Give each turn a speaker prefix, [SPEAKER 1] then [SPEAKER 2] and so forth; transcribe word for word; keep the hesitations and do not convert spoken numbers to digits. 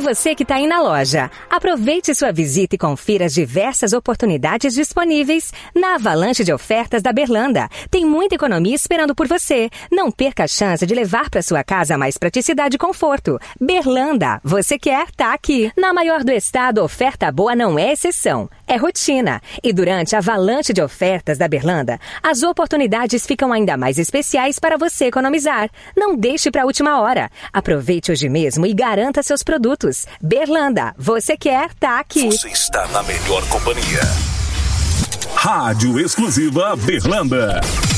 [SPEAKER 1] você que está aí na loja. Aproveite sua visita e confira as diversas oportunidades disponíveis na avalanche de ofertas da Berlanda. Tem muita economia esperando por você. Não perca a chance de levar para sua casa mais praticidade e conforto. Berlanda, você quer, tá aqui. Na maior do estado, oferta boa não é exceção, é rotina. E durante a avalanche de ofertas da Berlanda, as oportunidades ficam ainda mais especiais para você economizar. Não deixe para a última hora. Aproveite hoje mesmo e garanta seus produtos. Berlanda, você quer, tá aqui.
[SPEAKER 2] Você está na melhor companhia.
[SPEAKER 3] Rádio Exclusiva Berlanda.